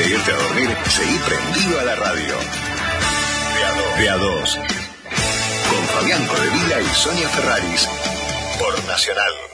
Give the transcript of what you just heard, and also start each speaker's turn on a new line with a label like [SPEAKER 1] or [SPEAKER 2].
[SPEAKER 1] de irte a dormir, seguí prendido a la radio. De a dos. Con Fabián Codevila y Sonia Ferraris. Por Nacional.